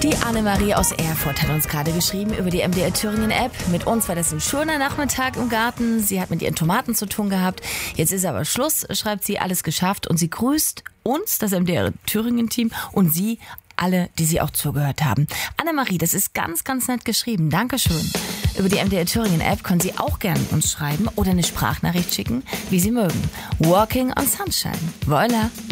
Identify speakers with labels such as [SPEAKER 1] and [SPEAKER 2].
[SPEAKER 1] Die Annemarie aus Erfurt hat uns gerade geschrieben über die MDR Thüringen App. Mit uns war das ein schöner Nachmittag im Garten. Sie hat mit ihren Tomaten zu tun gehabt. Jetzt ist aber Schluss, schreibt sie, alles geschafft. Und sie grüßt uns, das MDR Thüringen Team, und Sie, alle, die Sie auch zugehört haben. Annemarie, das ist ganz, ganz nett geschrieben. Dankeschön. Über die MDR Thüringen App können Sie auch gerne uns schreiben oder eine Sprachnachricht schicken, wie Sie mögen. Walking on Sunshine. Voila.